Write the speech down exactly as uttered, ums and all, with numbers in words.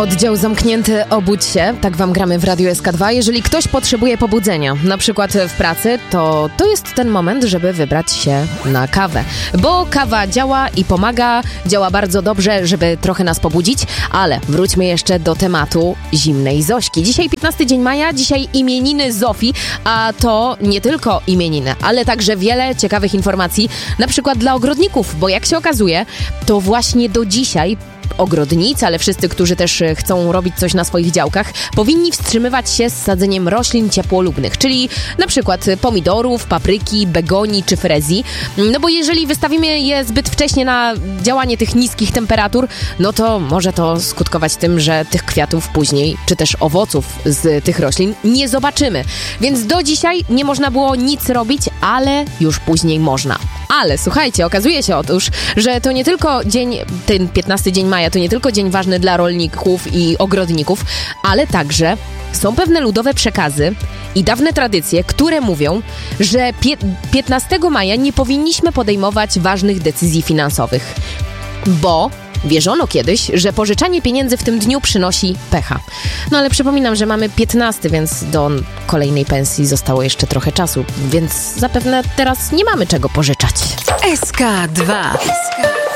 Oddział zamknięty, obudź się, tak wam gramy w Radiu S K dwa. Jeżeli ktoś potrzebuje pobudzenia, na przykład w pracy, to to jest ten moment, żeby wybrać się na kawę. Bo kawa działa i pomaga, działa bardzo dobrze, żeby trochę nas pobudzić, ale wróćmy jeszcze do tematu zimnej Zośki. Dzisiaj piętnasty dzień maja, dzisiaj imieniny Zofii, a to nie tylko imieniny, ale także wiele ciekawych informacji, na przykład dla ogrodników, bo jak się okazuje, to właśnie do dzisiaj ogrodnicy, ale wszyscy, którzy też chcą robić coś na swoich działkach, powinni wstrzymywać się z sadzeniem roślin ciepłolubnych, czyli na przykład pomidorów, papryki, begonii czy frezji. No bo jeżeli wystawimy je zbyt wcześnie na działanie tych niskich temperatur, no to może to skutkować tym, że tych kwiatów później, czy też owoców z tych roślin nie zobaczymy. Więc do dzisiaj nie można było nic robić, ale już później można. Ale słuchajcie, okazuje się otóż, że to nie tylko dzień, ten piętnasty dzień maja, to nie tylko dzień ważny dla rolników i ogrodników, ale także są pewne ludowe przekazy i dawne tradycje, które mówią, że piętnastego maja nie powinniśmy podejmować ważnych decyzji finansowych, bo wierzono kiedyś, że pożyczanie pieniędzy w tym dniu przynosi pecha. No ale przypominam, że mamy piętnasty, więc do kolejnej pensji zostało jeszcze trochę czasu, więc zapewne teraz nie mamy czego pożyczać. S K dwa.